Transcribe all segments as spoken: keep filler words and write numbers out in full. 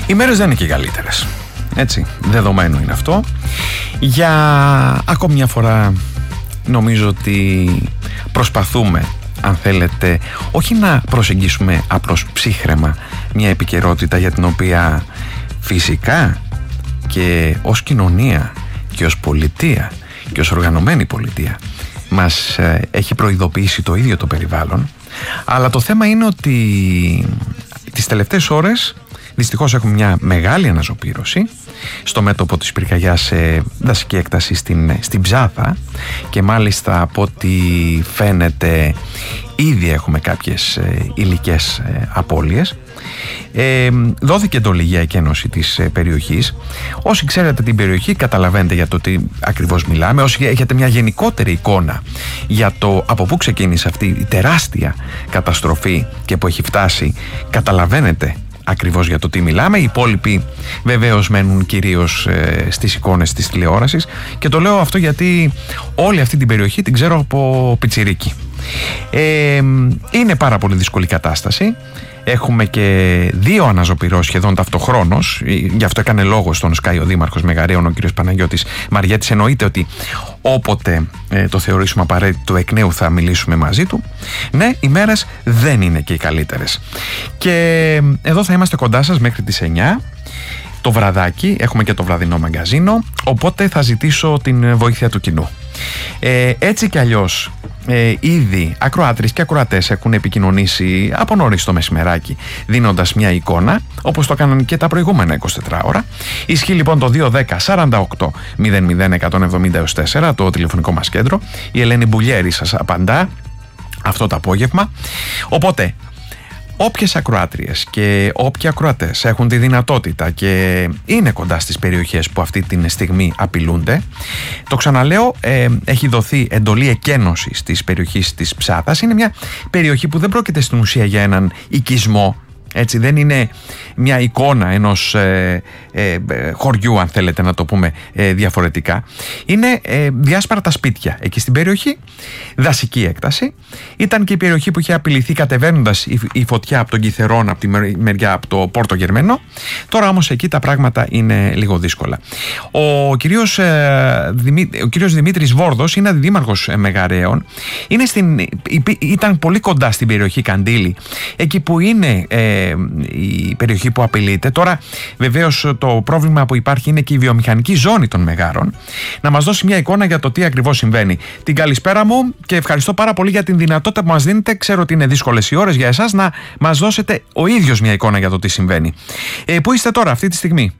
Οι μέρες δεν είναι και οι καλύτερες. Έτσι, δεδομένο είναι αυτό. Για ακόμη μια φορά νομίζω ότι προσπαθούμε, αν θέλετε, όχι να προσεγγίσουμε απλώς ψύχραιμα μια επικαιρότητα για την οποία φυσικά και ως κοινωνία και ως πολιτεία και ως οργανωμένη πολιτεία μας έχει προειδοποιήσει το ίδιο το περιβάλλον, αλλά το θέμα είναι ότι τις τελευταίες ώρες δυστυχώς έχουμε μια μεγάλη αναζωπήρωση στο μέτωπο της πυρκαγιάς σε δασική έκταση στην, στην Ψάθα, και μάλιστα από ό,τι φαίνεται ήδη έχουμε κάποιες ε, υλικές ε, απώλειες. Ε, δόθηκε εντολή για εκένωση της ε, περιοχής. Όσοι ξέρετε την περιοχή καταλαβαίνετε για το τι ακριβώς μιλάμε. Όσοι έχετε μια γενικότερη εικόνα για το από πού ξεκίνησε αυτή η τεράστια καταστροφή και που έχει φτάσει, καταλαβαίνετε ακριβώς για το τι μιλάμε. Οι υπόλοιποι βεβαίως μένουν κυρίως ε, στις εικόνες της τηλεόρασης, και το λέω αυτό γιατί όλη αυτή την περιοχή την ξέρω από πιτσιρίκι. Ε, είναι πάρα πολύ δύσκολη κατάσταση. Έχουμε και δύο αναζωπυρώσεις σχεδόν ταυτοχρόνως. Γι' αυτό έκανε λόγο στον Sky ο Δήμαρχος Μεγαρέων, ο κ. Παναγιώτης Μαριέτης. Εννοείται ότι όποτε ε, το θεωρήσουμε απαραίτητο εκ νέου θα μιλήσουμε μαζί του. Ναι, οι μέρες δεν είναι και οι καλύτερες. Και εδώ θα είμαστε κοντά σας μέχρι τις εννιά το βραδάκι. Έχουμε και το βραδινό μαγκαζίνο, οπότε θα ζητήσω την βοήθεια του κοινού. Ε, έτσι κι αλλιώς ε, ήδη ακροάτρες και ακροατές έχουν επικοινωνήσει από νωρίς το μεσημεράκι, δίνοντας μια εικόνα, όπως το έκαναν και τα προηγούμενα είκοσι τέσσερις ώρα. Ισχύει λοιπόν το δύο ένα μηδέν σαράντα οκτώ μηδέν μηδέν εκατόν εβδομήντα έως τέσσερα, το τηλεφωνικό μας κέντρο. Η Ελένη Μπουλιέρη σας απαντά αυτό το απόγευμα. Οπότε όποιες ακροάτριες και όποιοι ακροατές έχουν τη δυνατότητα και είναι κοντά στις περιοχές που αυτή τη στιγμή απειλούνται, το ξαναλέω, ε, έχει δοθεί εντολή εκένωσης της περιοχής της Ψάθας. Είναι μια περιοχή που δεν πρόκειται στην ουσία για έναν οικισμό. Έτσι, δεν είναι μια εικόνα ενός ε, ε, χωριού, αν θέλετε να το πούμε ε, διαφορετικά. Είναι ε, διάσπαρτα σπίτια εκεί στην περιοχή, δασική έκταση. Ήταν και η περιοχή που είχε απειληθεί κατεβαίνοντας η, η φωτιά από τον Κιθερόν, από τη μεριά από το Πόρτο Γερμένο. Τώρα όμως εκεί τα πράγματα είναι λίγο δύσκολα. Ο κύριος, ε, Δημή, ο κύριος Δημήτρης Βόρδος είναι αντιδήμαρχος ε, Μεγαρέων. Είναι στην, ήταν πολύ κοντά στην περιοχή Καντήλη, εκεί που είναι ε, η περιοχή που απειλείται. Τώρα βεβαίως το πρόβλημα που υπάρχει είναι και η βιομηχανική ζώνη των Μεγάρων. Να μας δώσει μια εικόνα για το τι ακριβώς συμβαίνει. Την καλησπέρα μου και ευχαριστώ πάρα πολύ για την δυνατότητα που μας δίνετε. Ξέρω ότι είναι δύσκολες οι ώρες για εσάς, να μας δώσετε ο ίδιος μια εικόνα για το τι συμβαίνει. Ε, πού είστε τώρα αυτή τη στιγμή?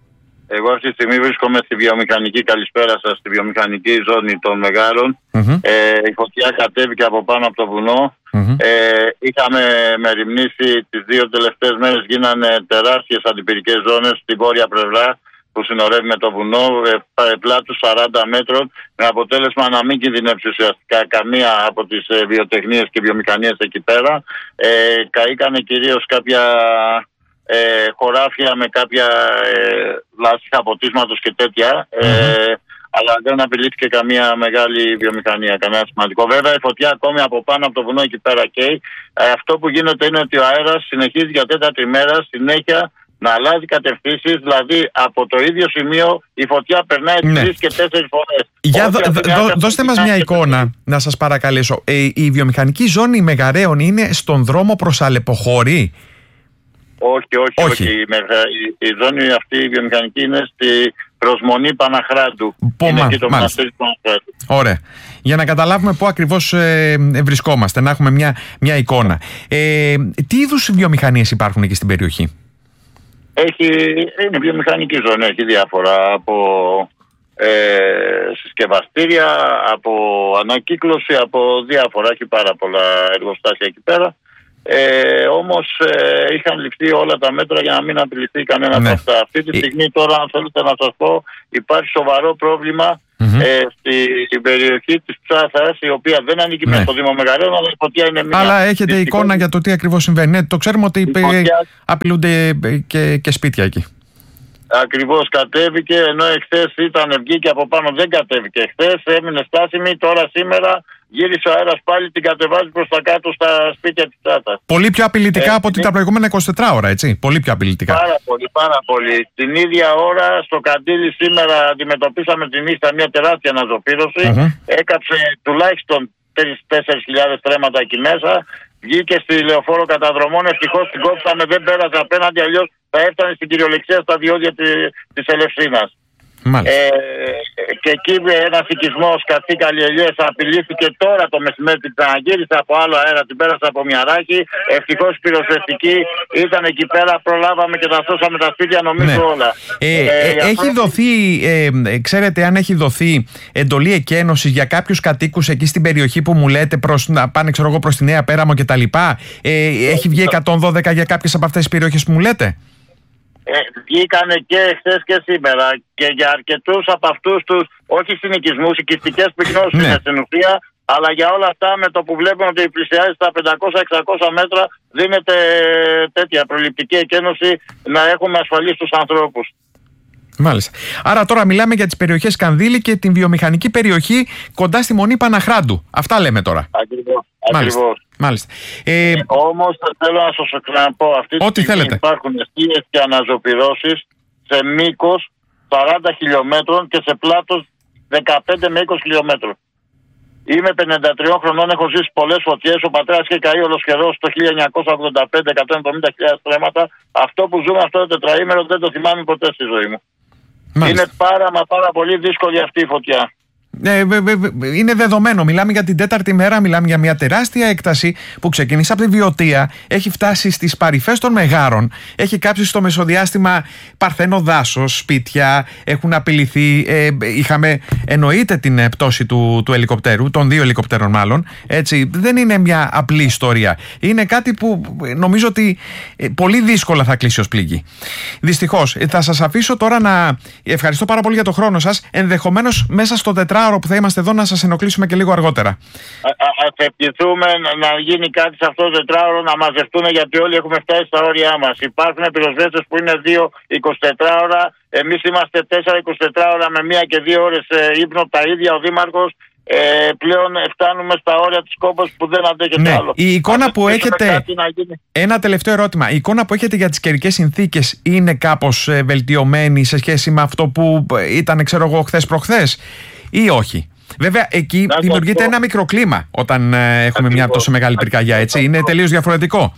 Εγώ αυτή τη στιγμή βρίσκομαι στη βιομηχανική, καλησπέρα σας, στη βιομηχανική ζώνη των Μεγάρων. Mm-hmm. Ε, η φωτιά κατέβηκε από πάνω από το βουνό. Mm-hmm. Ε, είχαμε μεριμνήσει τις δύο τελευταίες μέρες, γίνανε τεράστιες αντιπυρικές ζώνες στη βόρεια πλευρά που συνορεύει με το βουνό, ε, πλάτους σαράντα μέτρων, με αποτέλεσμα να μην κινδυνεύσει ουσιαστικά καμία από τις ε, βιοτεχνίες και βιομηχανίες εκεί πέρα. Ε, καήκανε κυρίως κάποια Ε, χωράφια με κάποια ε, λάστιχα αποτίσματος και τέτοια, ε, mm-hmm. αλλά δεν απειλήθηκε καμία μεγάλη βιομηχανία, κανένα σημαντικό. Βέβαια η φωτιά ακόμη από πάνω από το βουνό εκεί πέρα καίει. Ε, αυτό που γίνεται είναι ότι ο αέρας συνεχίζει για τέταρτη μέρα συνέχεια να αλλάζει κατευθύνσεις, δηλαδή από το ίδιο σημείο η φωτιά περνάει ναι. τρεις και τέσσερις φορές. Για δω, δω, δω, δώστε μας μια εικόνα, να σας παρακαλέσω. Ε, η βιομηχανική ζώνη Μεγαρέων είναι στον δρόμο προς Αλεποχώρη? Όχι, όχι, όχι. όχι. Η, η, η ζώνη αυτή η βιομηχανική είναι στη προσμονή Παναχράντου. Είναι εκεί το μοναστήρι του Παναχράντου. Ωραία. Για να καταλάβουμε πού ακριβώς ε, βρισκόμαστε, να έχουμε μια, μια εικόνα. Ε, τι είδους βιομηχανίες υπάρχουν εκεί στην περιοχή? Έχει, είναι βιομηχανική ζώνη, έχει διάφορα, από ε, συσκευαστήρια, από ανακύκλωση, από διάφορα, έχει πάρα πολλά εργοστάσια εκεί πέρα. Ε, όμως ε, είχαν ληφθεί όλα τα μέτρα για να μην απειληθεί κανένα ναι. από αυτά. Αυτή τη στιγμή τώρα, αν θέλετε να σας πω, υπάρχει σοβαρό πρόβλημα mm-hmm. ε, στην περιοχή της Ψάθας, η οποία δεν ανήκει ναι. με στο Δήμο Μεγαρέων, αλλά η φωτιά είναι μια... Αλλά έχετε δυστυχώς εικόνα για το τι ακριβώς συμβαίνει. Ναι, το ξέρουμε ότι φωτιά... απειλούνται και, και σπίτια εκεί. Ακριβώς, κατέβηκε, ενώ εχθές ήταν, βγήκε από πάνω, δεν κατέβηκε. Εχθές έμεινε στάσιμη, τώρα σήμερα γύρισε ο αέρας πάλι, την κατεβάζει προς τα κάτω στα σπίτια της Τσάτας. Πολύ πιο απειλητικά ε, από την... τα προηγούμενα εικοσιτέσσερα ώρα, έτσι. Πολύ πιο απειλητικά. Πάρα πολύ, πάρα πολύ. Την ίδια ώρα στο Καντήλι σήμερα αντιμετωπίσαμε την νύχτα μια τεράστια αναζωπήρωση. Mm-hmm. Έκαψε τουλάχιστον τέσσερις χιλιάδες τρέματα εκεί μέσα. Βγήκε στη Λεωφόρο Καταδρομών. Ευτυχώς την κόψαμε, δεν πέρασε απέναντι. Αλλιώς θα έφτανε στην κυριολεξία στα διόδια της Ελευσίνας. Ε, και εκεί ένας οικισμός Καστή Καλλιελιές απειλήθηκε τώρα το μεσημέρι, την ξαναγύρισε από άλλο αέρα, την πέρασε από Μιαράκι. Ευτυχώς η πυροσβεστική ήταν εκεί πέρα, προλάβαμε και τα σώσαμε τα σπίτια, νομίζω, ναι, όλα. Ε, ε, ε, έχει αυτό... δοθεί, ε, ξέρετε αν έχει δοθεί εντολή εκένωσης για κάποιους κατοίκους εκεί στην περιοχή που μου λέτε προς, να πάνε ξέρω εγώ προς τη Νέα Πέραμο και τα λοιπά. Ε, έχει βγει εκατόν δώδεκα για κάποιες από αυτές τις περιοχές που μου λέτε? Ε, βγήκανε και χθες και σήμερα και για αρκετούς από αυτούς τους, όχι συνοικισμούς, οικιστικές πυκνώσεις ναι. είναι στην ουσία, αλλά για όλα αυτά με το που βλέπουμε ότι πλησιάζει στα πεντακόσια εξακόσια μέτρα δίνεται τέτοια προληπτική εκένωση να έχουμε ασφαλείς τους ανθρώπους. Μάλιστα. Άρα τώρα μιλάμε για τις περιοχές Κανδύλη και την βιομηχανική περιοχή κοντά στη Μονή Παναχράντου. Αυτά λέμε τώρα. Ακριβώς. Μάλιστα. Ακριβώς. Μάλιστα. Ε, ε, όμως θέλω να σας ξαναπώ, αυτή τη στιγμή θέλετε. Υπάρχουν αιστείες και αναζωπυρώσεις σε μήκος σαράντα χιλιόμετρων και σε πλάτος δεκαπέντε με είκοσι χιλιόμετρων. Είμαι πενήντα τριών χρονών, έχω ζήσει πολλές φωτιές. Ο πατέρας είχε καεί ολοσχερός το χίλια εννιακόσια ογδόντα πέντε, εκατόν εβδομήντα χιλιάδες τρέματα. Αυτό που ζούμε αυτό το τετραήμερο δεν το θυμάμαι ποτέ στη ζωή μου. Μάλιστα. Είναι πάρα μα πάρα πολύ δύσκολη αυτή η φωτιά. Ε, είναι δεδομένο. Μιλάμε για την τέταρτη μέρα, μιλάμε για μια τεράστια έκταση που ξεκίνησε από τη Βιωτία, έχει φτάσει στις παρυφές των Μεγάρων, έχει κάψει στο μεσοδιάστημα παρθένο δάσος, σπίτια, έχουν απειληθεί. Ε, είχαμε εννοείται την πτώση του, του ελικοπτέρου, των δύο ελικοπτέρων μάλλον. Έτσι, δεν είναι μια απλή ιστορία. Είναι κάτι που νομίζω ότι πολύ δύσκολα θα κλείσει ως πληγή. Δυστυχώς. Θα σας αφήσω τώρα να. Ευχαριστώ πάρα πολύ για το χρόνο σας. Ενδεχομένως μέσα στο τετράωρο που θα είμαστε εδώ να σας ενοχλήσουμε και λίγο αργότερα. Ας ευχηθούμε να γίνει κάτι σε αυτό το τετράωρο, να μαζευτούμε, γιατί όλοι έχουμε φτάσει στα όρια μας. Υπάρχουν πυροσβέστες που είναι δύο εικοσιτέσσερα ώρα, εμείς είμαστε τέσσερα εικοσιτέσσερα ώρα με μία και δύο ώρες ύπνο τα ίδια, ο Δήμαρχος. Ε, πλέον φτάνουμε στα όρια της κόπος που δεν αντέχεται ναι. άλλο. Η εικόνα Ας που έχετε. Ένα τελευταίο ερώτημα. Η εικόνα που έχετε για τις καιρικές συνθήκες είναι κάπως ε, βελτιωμένη σε σχέση με αυτό που ήταν, ξέρω εγώ, χθες προχθές, ή όχι? Βέβαια, εκεί να δημιουργείται ένα μικροκλίμα όταν ε, έχουμε Ακριβώς. μια τόσο μεγάλη πυρκαγιά, έτσι. Είναι τελείως διαφορετικό.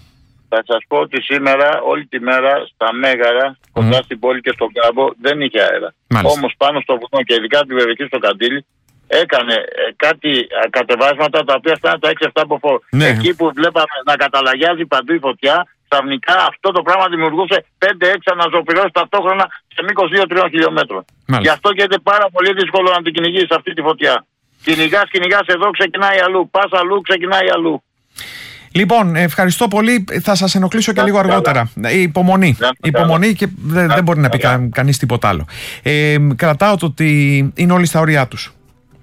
Θα σας πω ότι σήμερα, όλη τη μέρα, στα Μέγαρα, κοντά mm. στην πόλη και στον κάμπο, δεν είχε αέρα. Όμως πάνω στο βουνό και ειδικά την περιοχή στο Καντήλι, έκανε ε, κάτι ε, κατεβάσματα τα οποία φτάνουν τα έξι εφτά από φόρ. Ναι. Εκεί που βλέπαμε να καταλαγιάζει παντού η φωτιά, ξαφνικά αυτό το πράγμα δημιουργούσε πέντε έξι αναζωπυρώσεις ταυτόχρονα σε μήκος δύο τρία χιλιόμετρων. Γι' αυτό και είναι πάρα πολύ δύσκολο να την κυνηγείς αυτή τη φωτιά. Κυνηγάς, κυνηγάς εδώ, ξεκινάει αλλού. Πας αλλού, ξεκινάει αλλού. Λοιπόν, ευχαριστώ πολύ. Θα σας ενοχλήσω και λίγο αργότερα. Η υπομονή. Υπομονή και δεν, δεν μπορεί να πει κα, κανείς τίποτα άλλο. Ε, κρατάω το ότι είναι όλοι στα όρια τους.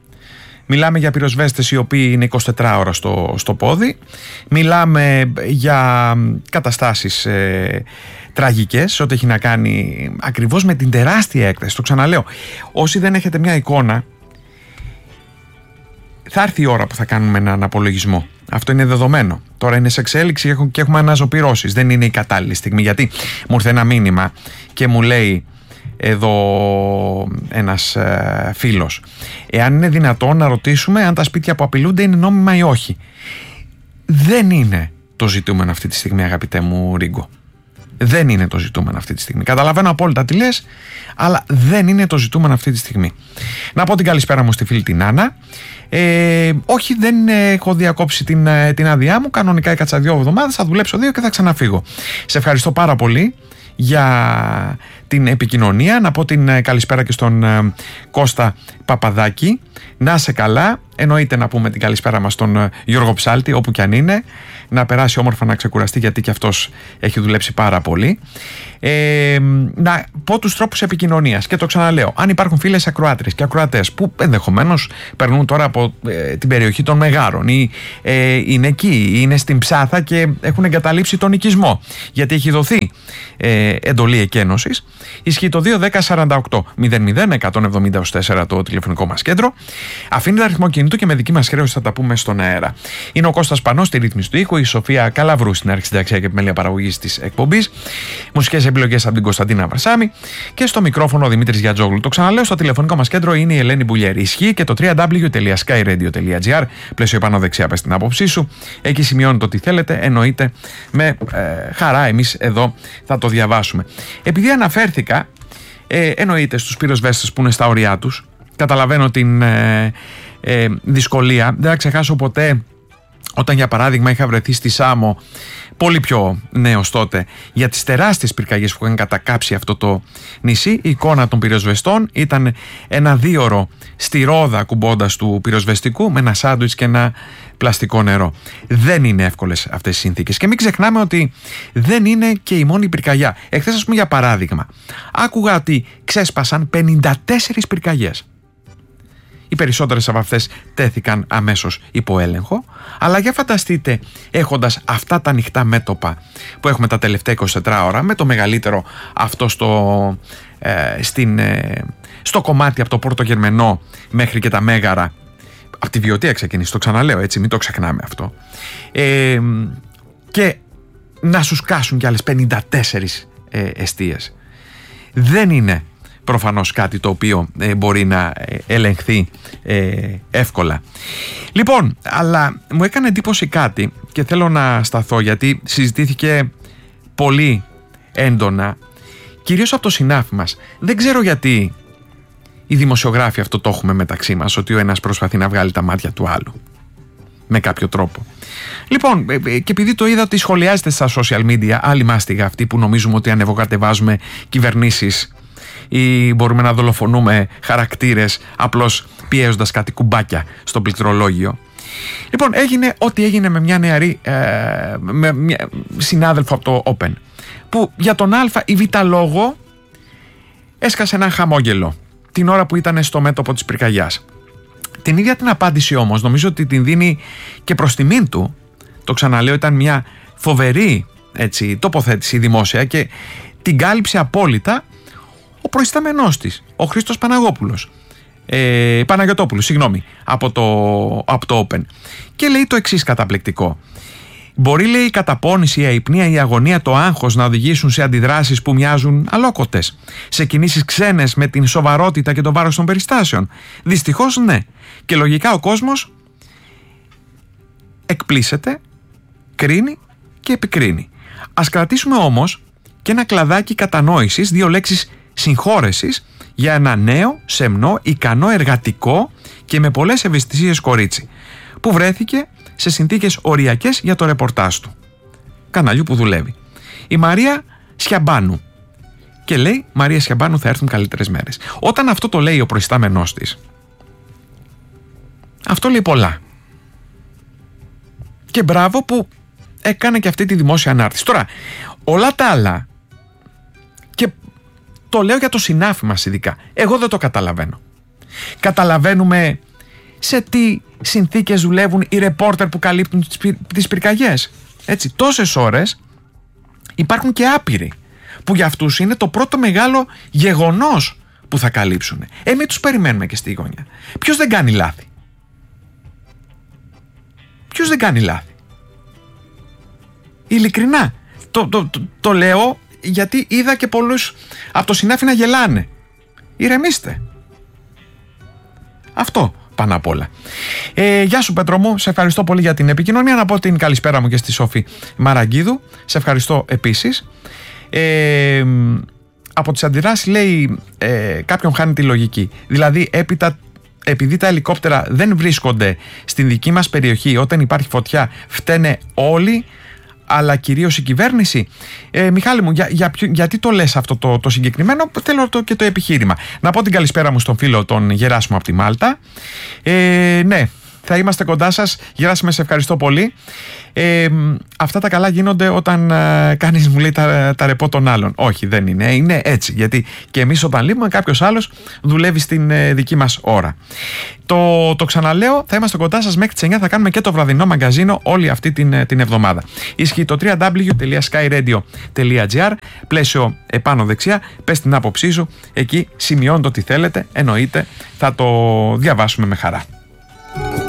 Μιλάμε για πυροσβέστες οι οποίοι είναι εικοσιτέσσερα ώρα στο, στο πόδι. Μιλάμε για καταστάσεις ε, τραγικές, ό,τι έχει να κάνει ακριβώς με την τεράστια έκταση. Το ξαναλέω. Όσοι δεν έχετε μια εικόνα, θα έρθει η ώρα που θα κάνουμε έναν απολογισμό. Αυτό είναι δεδομένο. Τώρα είναι σε εξέλιξη και έχουμε αναζωπυρώσεις. Δεν είναι η κατάλληλη στιγμή. Γιατί μου ήρθε ένα μήνυμα και μου λέει εδώ ένας ε, φίλος, εάν είναι δυνατόν να ρωτήσουμε αν τα σπίτια που απειλούνται είναι νόμιμα ή όχι. Δεν είναι το ζητούμενο αυτή τη στιγμή, αγαπητέ μου Ρίγκο. Δεν είναι το ζητούμενο αυτή τη στιγμή. Καταλαβαίνω απόλυτα τι λες, αλλά δεν είναι το ζητούμενο αυτή τη στιγμή. Να πω την καλησπέρα μου στη φίλη την Άννα. Ε, όχι, δεν έχω διακόψει την, την άδειά μου. Κανονικά έκατσα δύο εβδομάδες, θα δουλέψω δύο και θα ξαναφύγω. Σε ευχαριστώ πάρα πολύ για την επικοινωνία. Να πω την καλησπέρα και στον Κώστα Παπαδάκη. Να είσαι καλά. Εννοείται να πούμε την καλησπέρα μας στον Γιώργο Ψάλτη, όπου κι αν είναι. Να περάσει όμορφα, να ξεκουραστεί, γιατί και αυτός έχει δουλέψει πάρα πολύ. Ε, να πω τους τρόπους επικοινωνίας και το ξαναλέω. Αν υπάρχουν φίλες ακροάτρες και ακροατές που ενδεχομένως περνούν τώρα από ε, την περιοχή των Μεγάρων ή ε, είναι εκεί, είναι στην Ψάθα και έχουν εγκαταλείψει τον οικισμό, γιατί έχει δοθεί ε, εντολή εκένωσης, ισχύει το δύο δέκα σαράντα οκτώ μηδέν μηδέν εκατόν εβδομήντα τέσσερα το τηλεφωνικό μας κέντρο. Αφήνετε αριθμό κινητού κινητό και με δική μας χρέωση θα τα πούμε στον αέρα. Είναι ο Κώστας Πανός στη ρύθμιση του ήχου, η Σοφία Καλαβρού στην αρχισυνταξία και επιμέλεια παραγωγής της εκπομπής. Μουσικές επιλογές από την Κωνσταντίνα Βαρσάμη και στο μικρόφωνο ο Δημήτρης Γιατζόγλου. Το ξαναλέω, στο τηλεφωνικό μας κέντρο είναι η Ελένη Μπουλιέρη. Ισχύει και το double-u double-u double-u τελεία sky radio τελεία gr, πλαίσιο πάνω δεξιά, πες την άποψή σου. Εκεί σημειώνει το τι θέλετε, εννοείται με ε, χαρά εμείς εδώ θα το διαβάσουμε. Επειδή αναφέρθηκα, ε, εννοείται στους πυροσβέστες που είναι στα όρια τους, καταλαβαίνω την ε, ε, δυσκολία. Δεν θα ξεχάσω ποτέ όταν για παράδειγμα είχα βρεθεί στη Σάμο, πολύ πιο νέος τότε, για τις τεράστιες πυρκαγιές που είχαν κατακάψει αυτό το νησί. Η εικόνα των πυροσβεστών ήταν ένα δίωρο στη ρόδα κουμπώντας του πυροσβεστικού με ένα σάντουιτς και ένα πλαστικό νερό. Δεν είναι εύκολες αυτές οι συνθήκες. Και μην ξεχνάμε ότι δεν είναι και η μόνη πυρκαγιά. Εχθές, ας πούμε, για παράδειγμα, άκουγα ότι ξέσπασαν πενήντα τέσσερις πυρκαγιές. Οι περισσότερες από αυτές τέθηκαν αμέσως υπό έλεγχο, αλλά για φανταστείτε, έχοντας αυτά τα ανοιχτά μέτωπα που έχουμε τα τελευταία εικοσιτέσσερις ώρα, με το μεγαλύτερο αυτό στο, ε, στην, ε, στο κομμάτι από το Πόρτο Γερμενό μέχρι και τα Μέγαρα, από τη Βιωτία ξεκινήσει, το ξαναλέω έτσι, μην το ξεχνάμε αυτό, ε, και να σου σκάσουν κι άλλες πενήντα τέσσερις ε, εστίες. Δεν είναι προφανώς κάτι το οποίο ε, μπορεί να ε, ελεγχθεί ε, εύκολα. Λοιπόν, αλλά μου έκανε εντύπωση κάτι και θέλω να σταθώ, γιατί συζητήθηκε πολύ έντονα, κυρίως από το συνάφι μας. Δεν ξέρω γιατί οι δημοσιογράφοι αυτό το έχουμε μεταξύ μας, ότι ο ένας προσπαθεί να βγάλει τα μάτια του άλλου με κάποιο τρόπο. Λοιπόν, και επειδή το είδα ότι σχολιάζεται στα social media, άλλοι μάστιγα αυτοί που νομίζουμε ότι ανεβοκατεβάζουμε κυβερνήσεις ή μπορούμε να δολοφονούμε χαρακτήρες απλώς πιέζοντας κάτι κουμπάκια στο πληκτρολόγιο. Λοιπόν, έγινε ό,τι έγινε με μια νεαρή ε, με μια συνάδελφο από το Open, που για τον Α ή Β λόγο έσκασε ένα χαμόγελο την ώρα που ήταν στο μέτωπο της πυρκαγιάς. Την ίδια την απάντηση όμως νομίζω ότι την δίνει και προς τιμήν του, το ξαναλέω, ήταν μια φοβερή έτσι, τοποθέτηση δημόσια και την κάλυψε απόλυτα ο προϊστάμενός της, ο Χρήστος Παναγόπουλος, ε, Παναγιωτόπουλος, συγγνώμη, από το, από το Open. Και λέει το εξής καταπληκτικό. Μπορεί, λέει, η καταπώνηση, η αϊπνία, η αγωνία, το άγχος να οδηγήσουν σε αντιδράσεις που μοιάζουν αλόκοτες, σε κινήσεις ξένες με την σοβαρότητα και το βάρος των περιστάσεων. Δυστυχώς ναι. Και λογικά ο κόσμος εκπλήσεται, κρίνει και επικρίνει. Ας κρατήσουμε όμως και ένα κλαδάκι κατανόησης, δύο λέξεις συγχώρεσης για ένα νέο, σεμνό, ικανό, εργατικό και με πολλές ευαισθησίες κορίτσι, που βρέθηκε σε συνθήκες οριακές για το ρεπορτάζ του καναλιού που δουλεύει. Η Μαρία Σιαμπάνου. Και λέει, Μαρία Σιαμπάνου, θα έρθουν καλύτερες μέρες. Όταν αυτό το λέει ο προϊστάμενός της, αυτό λέει πολλά. Και μπράβο που έκανε και αυτή τη δημόσια ανάρτηση. Τώρα, όλα τα άλλα, και το λέω για το συνάφι μας ειδικά, εγώ δεν το καταλαβαίνω. Καταλαβαίνουμε σε τι συνθήκες δουλεύουν οι ρεπόρτερ που καλύπτουν τις πυρκαγιές. Έτσι, τόσες ώρες υπάρχουν και άπειροι που για αυτούς είναι το πρώτο μεγάλο γεγονός που θα καλύψουν. Ε, μην τους περιμένουμε και στη γωνιά. Ποιος δεν κάνει λάθη? Ποιος δεν κάνει λάθη? Ειλικρινά, το, το, το, το λέω γιατί είδα και πολλούς από το συνάφι να γελάνε. Ηρεμήστε. Αυτό πάνω απ' όλα. Ε, γεια σου Πέτρο μου, σε ευχαριστώ πολύ για την επικοινωνία. Να πω την καλησπέρα μου και στη Σόφη Μαραγκίδου. Σε ευχαριστώ επίσης. Ε, από τις αντιδράσεις λέει ε, κάποιον χάνει τη λογική. Δηλαδή έπειτα, επειδή τα ελικόπτερα δεν βρίσκονται στην δική μας περιοχή όταν υπάρχει φωτιά, φταίνε όλοι, αλλά κυρίως η κυβέρνηση. Ε, Μιχάλη μου, για, για, γιατί το λες αυτό το, το συγκεκριμένο? Θέλω το, και το επιχείρημα. Να πω την καλησπέρα μου στον φίλο τον Γεράσιμο από τη Μάλτα. Ε, ναι, θα είμαστε κοντά σας. Γεράσιμε, σε ευχαριστώ πολύ. Ε, αυτά τα καλά γίνονται όταν ε, κάνεις, μου λέει, τα, τα ρεπό των άλλων. Όχι, δεν είναι. Είναι έτσι. Γιατί και εμείς όταν λείπουμε, κάποιος άλλος δουλεύει στην ε, δική μας ώρα. Το, το ξαναλέω, θα είμαστε κοντά σας μέχρι τις εννιά. Θα κάνουμε και το βραδινό μαγκαζίνο όλη αυτή την, την εβδομάδα. Ισχύει το double-u double-u double-u τελεία sky radio τελεία gr, πλαίσιο επάνω δεξιά. Πες την άποψή σου. Εκεί σημειώνω το τι θέλετε. Εννοείται θα το διαβάσουμε με χαρά.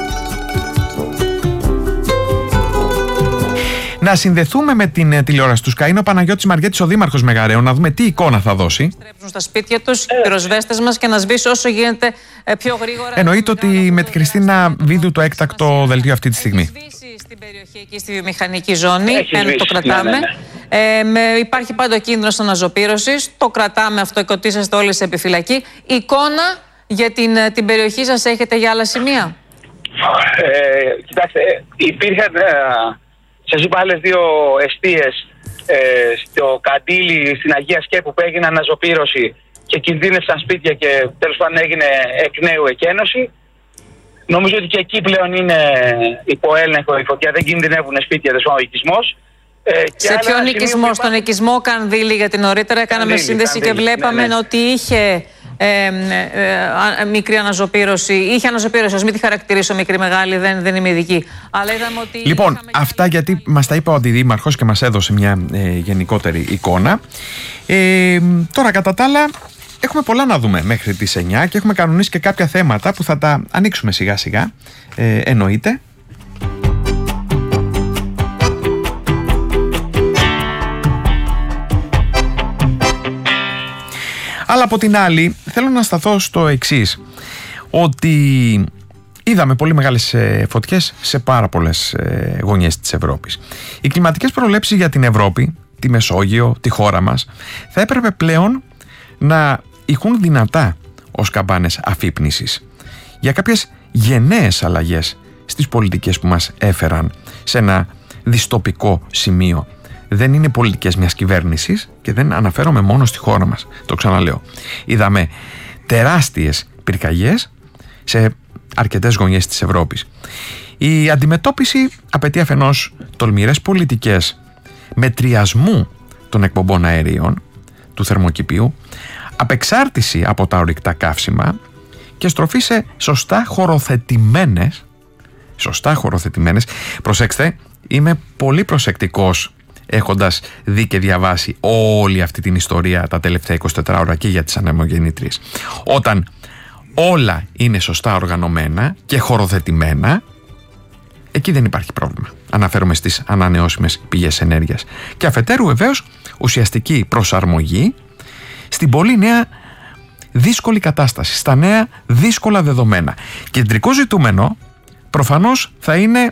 Να συνδεθούμε με την ε, τηλεόραση του Sky. Είναι ο Παναγιώτης Μαριέτης, ο δήμαρχος Μεγαρέων, να δούμε τι εικόνα θα δώσει. Στρέψουν στα σπίτια τους, οι πυροσβέστες μας, και να σβήσει όσο γίνεται ε, πιο γρήγορα. Εννοείται ότι με τη Χριστίνα Βίδου το έκτακτο δελτίο αυτή τη στιγμή. Έχει σβήσει στην περιοχή εκεί, στη βιομηχανική ζώνη. Έχει το κρατάμε. Ναι, ναι. Ε, με, υπάρχει πάντα ο κίνδυνος αναζωπήρωσης. Το κρατάμε αυτό και ότι είσαστε όλοι σε επιφυλακή. Εικόνα για την, την περιοχή σας έχετε για άλλα σημεία? Ε, κοιτάξτε, υπήρχαν, ε, σας είπα, άλλες δύο εστίες ε, στο Καντήλι, στην Αγία Σκέπου, που έγινε αναζωπήρωση και κινδύνευσαν σπίτια και τέλος πάντων έγινε εκ νέου εκένωση. Νομίζω ότι και εκεί πλέον είναι υπό έλεγχο η φωτιά, δεν κινδυνεύουν σπίτια, δεν είναι ο οικισμός. Ε, Σε ποιον οικισμό? Στον οικισμό Κανδύλι, γιατί νωρίτερα κάναμε σύνδεση Κανδύλι, και βλέπαμε, ναι, ναι, ότι είχε ε, ε, ε, μικρή αναζωπήρωση. Είχε αναζωπήρωση, ας μην τη χαρακτηρίσω μικρή μεγάλη, δεν, δεν είμαι ειδική. Αλλά είδαμε ότι. Λοιπόν, αυτά και... γιατί μας τα είπε ο Αντιδήμαρχος και μας έδωσε μια ε, γενικότερη εικόνα. Ε, τώρα, κατά τα άλλα, έχουμε πολλά να δούμε μέχρι τις εννιά και έχουμε κανονίσει και κάποια θέματα που θα τα ανοίξουμε σιγά σιγά. Ε, εννοείται. Αλλά από την άλλη θέλω να σταθώ στο εξής, ότι είδαμε πολύ μεγάλες φωτιές σε πάρα πολλές γωνιές της Ευρώπης. Οι κλιματικές προβλέψεις για την Ευρώπη, τη Μεσόγειο, τη χώρα μας, θα έπρεπε πλέον να ηχούν δυνατά ως καμπάνες αφύπνισης για κάποιες γενναίες αλλαγές στις πολιτικές που μας έφεραν σε ένα δυστοπικό σημείο. Δεν είναι πολιτικές μιας κυβέρνησης και δεν αναφέρομαι μόνο στη χώρα μας. Το ξαναλέω. Είδαμε τεράστιες πυρκαγιές σε αρκετές γωνιές της Ευρώπης. Η αντιμετώπιση απαιτεί αφενός τολμηρές πολιτικές μετριασμού των εκπομπών αερίων του θερμοκηπίου, απεξάρτηση από τα ορυκτά καύσιμα και στροφή σε σωστά χωροθετημένες, σωστά χωροθετημένες, προσέξτε, είμαι πολύ προσεκτικός έχοντας δει και διαβάσει όλη αυτή την ιστορία τα τελευταία εικοσιτέσσερις ώρα και για τις ανεμογεννήτριες. Όταν όλα είναι σωστά οργανωμένα και χωροθετημένα, εκεί δεν υπάρχει πρόβλημα. Αναφέρομαι στις ανανεώσιμες πηγές ενέργειας. Και αφετέρου βεβαίως ουσιαστική προσαρμογή στην πολύ νέα δύσκολη κατάσταση, στα νέα δύσκολα δεδομένα. Κεντρικό ζητούμενο προφανώς θα είναι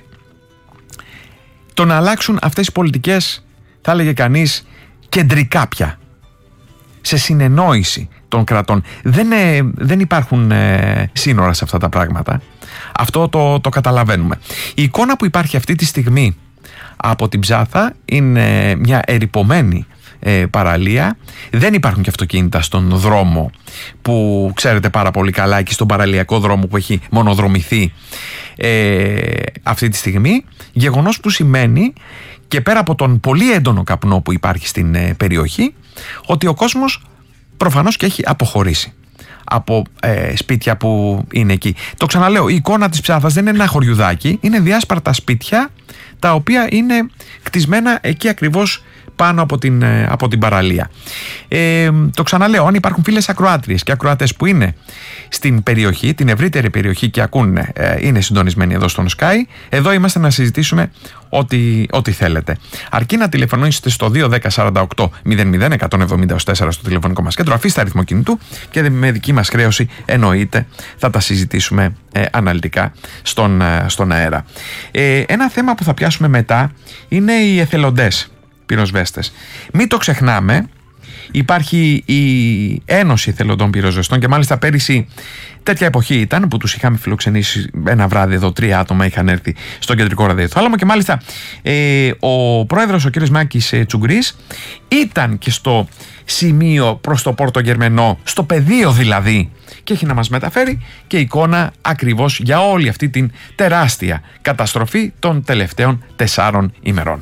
το να αλλάξουν αυτές οι πολιτικές, θα έλεγε κανείς, κεντρικά πια, σε συνεννόηση των κρατών. Δεν, ε, δεν υπάρχουν ε, σύνορα σε αυτά τα πράγματα. Αυτό το, το καταλαβαίνουμε. Η εικόνα που υπάρχει αυτή τη στιγμή από την Ψάθα είναι μια ερειπωμένη ε, παραλία. Δεν υπάρχουν και αυτοκίνητα στον δρόμο που ξέρετε πάρα πολύ καλά, εκεί στον παραλιακό δρόμο που έχει μονοδρομηθεί ε, αυτή τη στιγμή. Γεγονός που σημαίνει, και πέρα από τον πολύ έντονο καπνό που υπάρχει στην ε, περιοχή, ότι ο κόσμος προφανώς και έχει αποχωρήσει από ε, σπίτια που είναι εκεί. Το ξαναλέω, η εικόνα της Ψάθας δεν είναι ένα χωριουδάκι, είναι διάσπαρτα σπίτια τα οποία είναι κτισμένα εκεί ακριβώς πάνω από την, από την παραλία. Ε, το ξαναλέω, αν υπάρχουν φίλες ακροάτριες και ακροατές που είναι στην περιοχή, την ευρύτερη περιοχή και ακούνε, ε, είναι συντονισμένοι εδώ στον Sky, εδώ είμαστε να συζητήσουμε ό,τι, ό,τι θέλετε. Αρκεί να τηλεφωνήσετε στο δύο ένα μηδέν σαράντα οκτώ μηδέν μηδέν εκατόν εβδομήντα τέσσερα στο τηλεφωνικό μας κέντρο, αφήστε αριθμό κινητού και με δική μας χρέωση εννοείται θα τα συζητήσουμε ε, αναλυτικά στον, ε, στον αέρα. Ε, ένα θέμα που θα πιάσουμε μετά είναι οι εθελοντές πυροσβέστες. Μην το ξεχνάμε, υπάρχει η Ένωση Εθελοντών Πυροσβεστών και μάλιστα πέρυσι τέτοια εποχή ήταν που τους είχαμε φιλοξενήσει ένα βράδυ εδώ, τρία άτομα είχαν έρθει στο κεντρικό ραδιοθάλαμο και μάλιστα ε, ο πρόεδρος ο κ. Μάκης ε, Τσουγκρής ήταν και στο σημείο προς το Πόρτο Γερμενό, στο πεδίο δηλαδή, και έχει να μας μεταφέρει και εικόνα ακριβώς για όλη αυτή την τεράστια καταστροφή των τελευταίων τεσσάρων ημερών.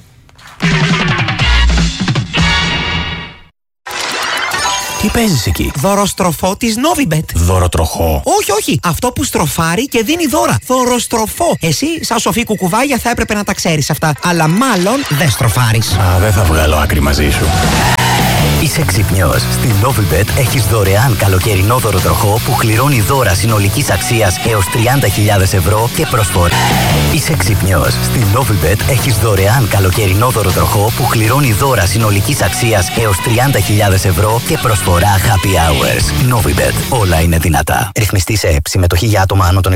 Τι παίζεις εκεί? Δωροστροφό της Novibet. Δωροτροχό? Όχι, όχι. Αυτό που στροφάρει και δίνει δώρα. Δωροστροφό. Εσύ, σαν σοφή κουκουβάγια, θα έπρεπε να τα ξέρεις αυτά. Αλλά μάλλον δεν στροφάρεις. Α, δεν θα βγάλω άκρη μαζί σου. Είσαι ξυπνιός. Στην Novibet έχεις δωρεάν καλοκαιρινό δωροτροχό που κληρώνει δώρα συνολικής αξίας έως τριάντα χιλιάδες ευρώ και προσφορά. Είσαι ξυπνιός. Στην Novibet έχεις δωρεάν καλοκαιρινό δωροτροχό που κληρώνει δώρα συνολικής αξίας έως τριάντα χιλιάδες ευρώ και προσφορά happy hours. Novibet. Όλα είναι δυνατά. Ρυθμιστή σε ΕΠ. Συμμετοχή για άτομα άνω των